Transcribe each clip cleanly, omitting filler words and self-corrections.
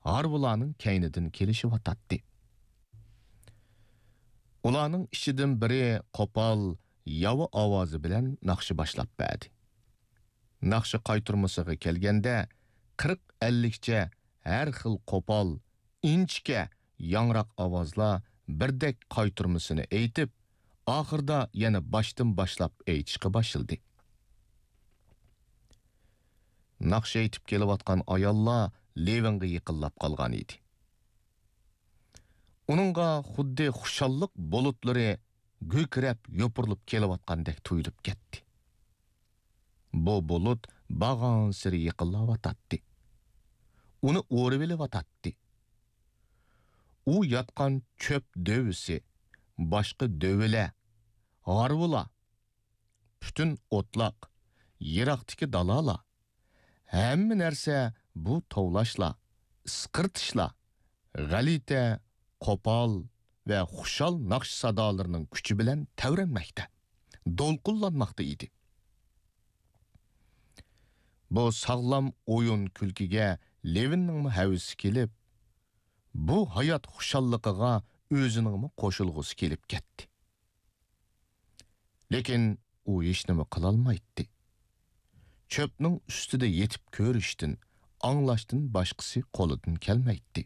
harbularning keynidan kelishib atatdi. Ularning ishidan biri qo'pol, yava ovozi bilan naqshi boshlab berdi. Naqshi qayturmasiga kelganda 40-50cha har xil qo'pol, inchga, yangroq ovozlar birdek qayturmasini aytib, oxirida yana boshdan boshlab aytishga boshladi. Naqshi aytib kelayotgan ayollar Levinga yiqilib qolgan edi. Uningga xuddi xushalliq bulutlari g'ukirab yopirilib kelayotgandek tuyulib ketdi. Bu bulut bag'on siri yiqilayotdi. Uni o'rib olayotdi. U yotgan çöp dövisi, boshqa dövilar, g'arvular, butun o'tloq, yiroqdagi dalalar, hamma narsa bu tovlashlar, isqirtishlar, g'alita, qo'pol va xushal naqsh sadolarining kuchi bilan tavranmoqda, do'lqinlanmoqda edi. Bu sağlam o'yin kulkiga Levinning havisi kelib, bu hayot xushalligiga o'zining qo'shilg'usi kelib ketdi. Lekin u hech nima qila olmaydi. Çöpning ustida yetib ko'rishdan, anglashdan boshqasi qo'lidan kelmaydi.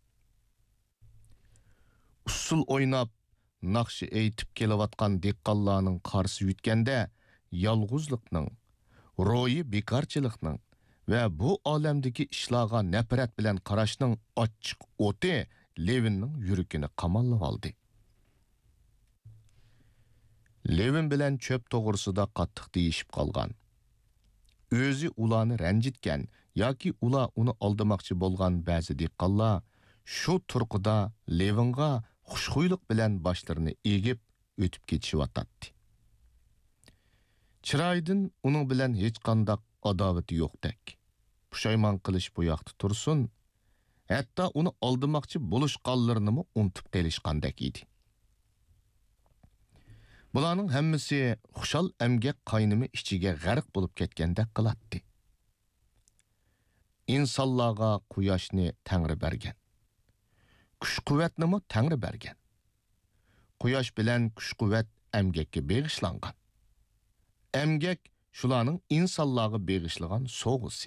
Usul o'ynab, naqshi aytib kelayotgan dehqonlarning qarshi yutganda, yolg'izlikning, ro'yi bekorchilikning va bu olamdagi ishlarga nafrat bilan qarashning ochiq o'ti Levinning yuragini qamallab oldi. Levin bilan çöp to'g'risida qattiq deyishib qolgan. O'zi ularni ranjitgan yoki ular uni aldamoqchi bo'lgan ba'zi dehqonlar shu turqida Levinga xushxuylik bilan boshlarini egib o'tib ketishyotdi. Chiroydan uning bilan hech qanday adovati yo'qdek. Pushaymon qilish bu yoqda tursin, hatto uni aldamoqchi bo'lishqanlarini unutib qolishgandek edi. Bularning hammasi xushal emgak qaynimi ichiga g'arq bo'lib ketgandek qiladi. İnsanlarga quyoshni Tangri bergan. Kuch-quvvatni Tangri bergan. Quyosh bilan kuch-quvvat emgakka beg'ishlangan. Emgak shularning insonlarga beg'ishlagan sovg'isi.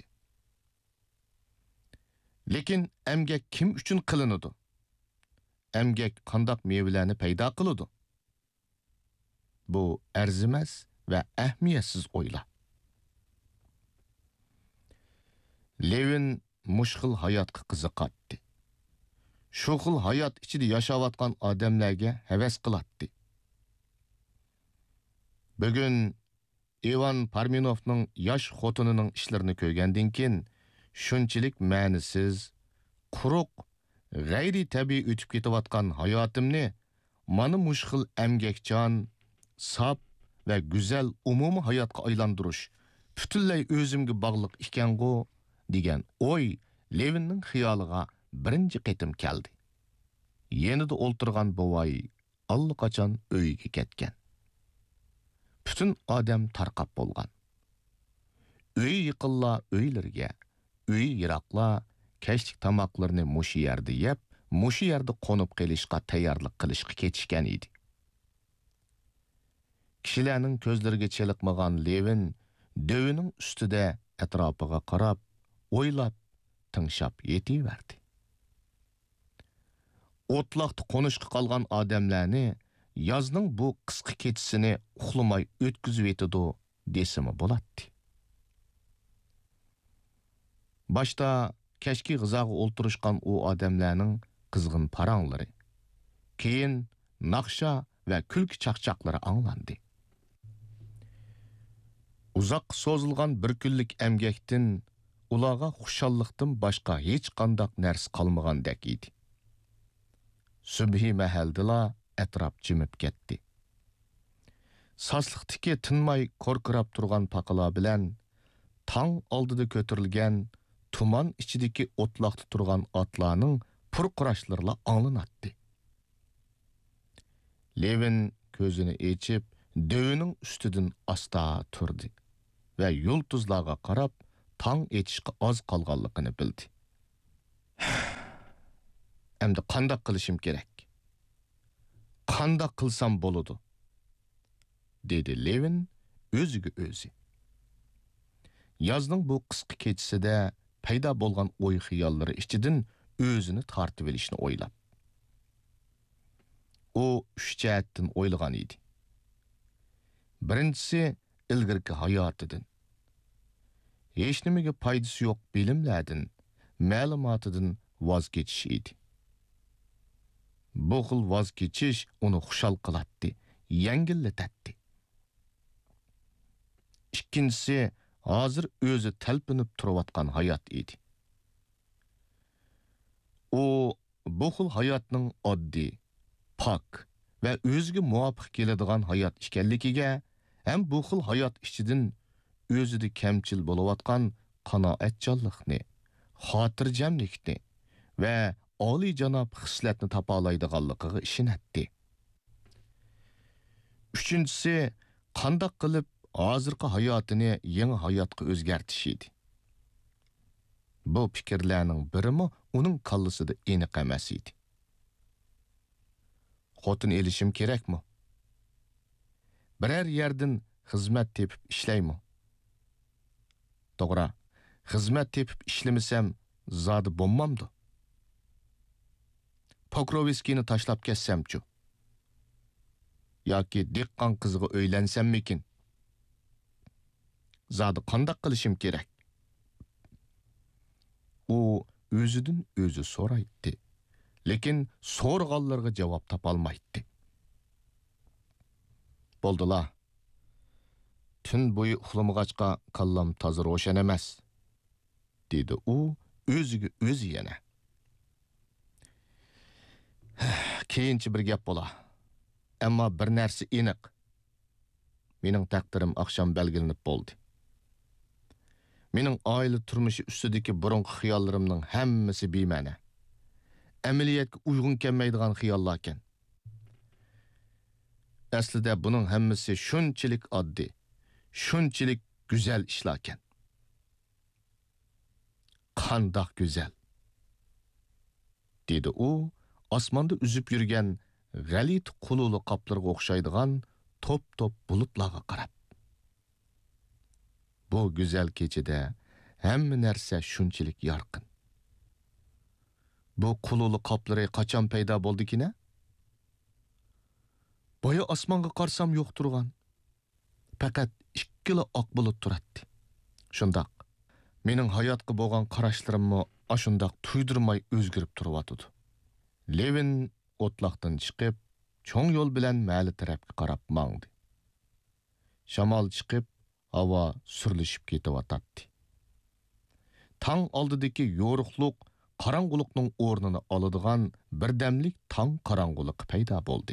Lekin emgak kim uchun qilinadi? Emgak qandoq mevalarni paydo qiladi? Bu arzimas va ahamiyatsiz o'ylar. Levin mushkil hayotga qiziqatdi. Shu xil hayot ichida yashayotgan odamlarga havas qiladi. Bugun Ivan Parmenovning yosh xotinining ishlarini ko'rgandan keyin shunchalik ma'nisiz, quruq, g'ayri tabiiy o'tib ketayotgan hayotimni mana mushkil emgakchan, sap va go'zal umumiy hayotga aylantirish butunlay o'zimga bog'liq ekan-ku degan o'y Levinning xiyoliga birinchi qatim keldi. Yenida o'ltirgan buvay allaqachon uyga ketgan. Bütün odam tarqab bo'lgan. Uy yiqillar uylarga, uy yiroqlar kechlik tomoqlarni mushi yerda yeb, mushi yerda qo'nib qolishga tayyorlik qilishga ketishgan edi. Kishilarning ko'zlariga cheliqmagan Levin dövining ustida atrofiga qarab, o'ylab, tinglab yetiverdi. O'tloqda qo'nishga qolgan odamlarni yozning bu qisqa kechisini uxlamay o'tkazib etadi desimi bo'ladi. Boshda kechki g'izoga o'ltirishgan u odamlarning qizg'in paranglari, keyin naqsha va kulki chaqchaqlari anglandi. Uzoq so'zilgan bir kunlik emgakdan ularga xushalliqdan boshqa hech qanday narsa qolmagandek edi. Subhi mahaldila atrof jimib ketdi. Sasliqdagi tinmay korkirab turgan paqalar bilan tong oldida ko'tarilgan tuman ichidagi o'tloqda turgan otlarning purqurashlarla anglanatdi. Levin ko'zini ochib, dövining ustidan asta turdi va yulduzlarga qarab tong etishga oz qolganligini bildi. Endi qandaq qilishim kerak? Qandaq qilsam bo'ladi? Dedi Levin o'ziga o'zi. Yazning bu qisqa kechisida paydo bo'lgan o'y xiyollari ichidan o'zini tortib olishni o'ylab. U uch jihatdan o'ylagan edi. Birinchisi ilgirki hayotidan. Hech nimaga foydasi yo'q bilimlardan, ma'lumotidan voz kechish edi. Bu xil voz kechish uni xushal qilatdi, yengillatadi. Ikkinchisi hozir o'zi talpinib turayotgan hayot edi. U bu xil hayotning oddiy, pok va o'ziga muvofiq keladigan hayot ekanligiga ham bu xil hayot ichidan o'zida kamchil bo'layotgan qanoatchanlikni, xotirjamlikni va oliyjanob xislatni topa oladiganligiga ishonadi. Uchinchisi, qandoq qilib hozirgi hayotini yangi hayotga o'zgartish edi. Bu fikrlarning birimi uning kallasida aniq emas edi. Xotin elishim kerakmi? Biror yerdan xizmat tepib ishlaymi? To'g'ri, xizmat tepib ishlamasam zodi bo'lmamdi. Pokroviskini tashlab ketsamchu? Yoki dehqon qiziga uylansammikin? Zodi qandoq qilishim kerak? U o'zidan o'zi so'raydi, lekin so'rg'anlarga javob topolmaydi. Bo'ldilar. Tun bo'yi uxlamag'achqa kallam toza ro'shan emas, dedi u o'ziga o'zi yana. Keyinchi bir gap bo'la. Ammo bir narsa aniq. Mening taqdirim oqshom belgilanib bo'ldi. Mening oila turmushi ustidagi burungi xiyollarimning hammasi bema'ni. Amaliyotga uyg'un kelmaydigan xiyollar ekan. Aslida buning hammasi shunchalik oddiy, shunchalik go'zal ishlar ekan. Qandoq go'zal, dedi u osmonda uzib yurgan g'alit qululi qoplarga o'xshaydigan top-top bulutlarga qarab. Bu go'zal kechada hamma narsa shunchalik yorqin. Bu qululi qoplari qachon paydo bo'ldikina? Boya osmonga qarsam yo'q turgan. Faqat ikkila oq bulut turadi. Shundoq. Mening hayotga bo'lgan qarashlarimni ashundoq tuydirmay o'zgarib turibdi. Levin o'tloqdan chiqib, cho'ng yo'l bilan mali tarafga qarab mangdi. Shamol chiqib, havo surlishib ketyotdi. Tong oldidagi yo'riqlik qorong'ulikning o'rnini oladigan birdamlik tong qorong'uligi paydo bo'ldi.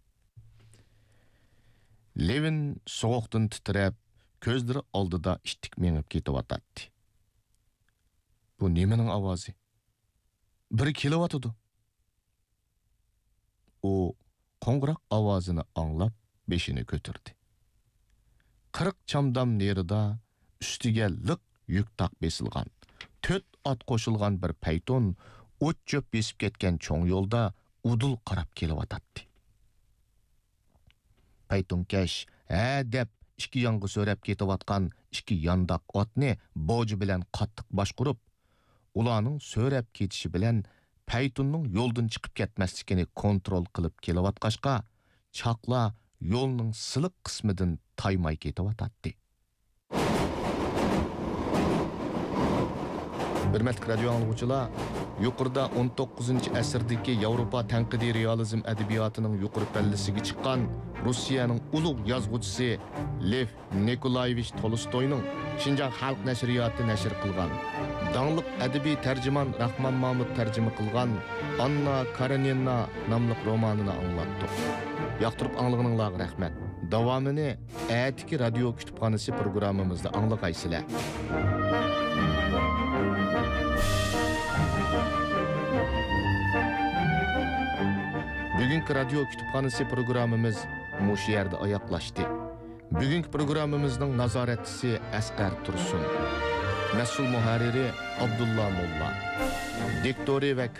Levin sovuqdan titrab, ko'zlari oldida ishtik mengib ketyotdi. Bu nimaning ovozi? Biri kelyotdi. U qo'ng'iroq ovozini anglab beshini ko'tardi. 40 chamdam nerida ustiga liq yuk taq besilgan, 4 ot qo'shilgan bir payton o't cho'p besib ketgan cho'ng yo'lda udul qarab kelyotdi. Paytonkash deb ikki yonga so'rab ketayotgan ikki yondoq otni boji bilan qattiq boshqurib, ularning so'rab ketishi bilan paytonning yo'ldan chiqib ketmasligini kontrol qilib kelayotqashqa, chaqla yo'lning siliq qismidan taymay ketyotdi. Hurmatli radio anglovchilar, yuqorida 19-asrdagi Yevropa tanqidiy realizm adabiyotining yuqori pallasiga chiqqan Rossiyaning ulug' yozuvchisi Lev Nikolayevich Tolstoyning Shinjang xalq nashriyoti nashr qilgan, dаңliq adabiy tarjimon Rahmon Mahmud tarjima qilgan Anna Karenina nomli romanini anglatdik. Yoqtirib anglag'ininglarga rahmat. Davomini atiki radio kutubxonasi programmamizda anglag'aysizlar. Bugungi radio kutubxonasi programmamiz mush yerda oyoqlashdi. Bugungi programmamizning nazoratchisi Asqar Tursun, mas'ul muharriri Abdullah Molla, diktori va